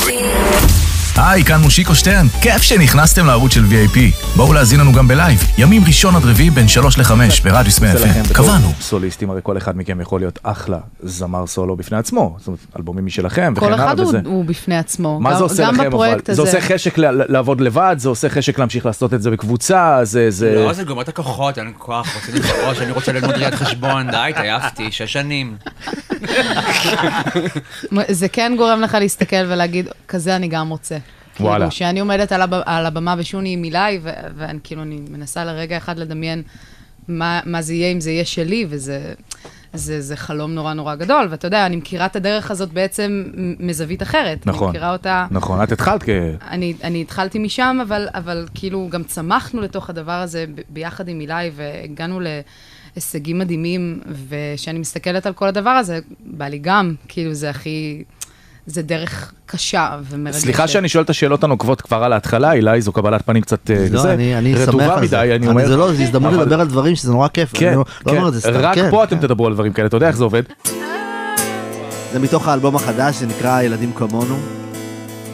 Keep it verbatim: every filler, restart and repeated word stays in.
היי, כאן מושיקו שטרן, כיף שנכנסתם לערוץ של וי איי פי. בואו להזין לנו גם בלייב, ימים ראשון עד רביעי בין שלוש לחמש ברדיוס מאה אף אם. קבענו. סוליסטים, הרי כל אחד מכם יכול להיות אחלה זמר סולו בפני עצמו, זאת אומרת, אלבומים משלכם וכן הלאה וזה. כל אחד הוא בפני עצמו. מה זה עושה לכם אבל? זה עושה חשק לעבוד לבד, זה עושה חשק להמשיך לעשות את זה בקבוצה, זה... לא, זה גומר את הכוחות, אין כוח, רוצה לבחוש, אני רוצה ללמוד ראיית חשבון, די, תעייפתי, שש שנים. זה כן גורם לך להסתכל ולהגיד, כזה אני גם רוצה. וואלה. שאני עומדת על הבמה ושוני מילי, ואני כאילו, אני מנסה לרגע אחד לדמיין מה זה יהיה אם זה יהיה שלי, וזה זה חלום נורא נורא גדול, ואתה יודע, אני מכירה את הדרך הזאת בעצם מזווית אחרת. נכון. אני מכירה אותה... נכון, את התחלת כ... אני, אני התחלתי משם, אבל, אבל כאילו גם צמחנו לתוך הדבר הזה ביחד עם מילי, והגענו להישגים מדהימים, ושאני מסתכלת על כל הדבר הזה, בא לי גם, כאילו זה הכי... זה דרך קשה ומרגשת. סליחה שאני שואל את השאלות הנוקבות כבר על ההתחלה, אילי, זו קבלת פנים קצת לא, אני שמח על זה. זה לא, זה הזדמנות לדבר על דברים שזה נורא כיף. כן, רק פה אתם תדברו על דברים כאלה, אתה יודע איך זה עובד? זה מתוך האלבום החדש, זה נקרא ילדים כמונו.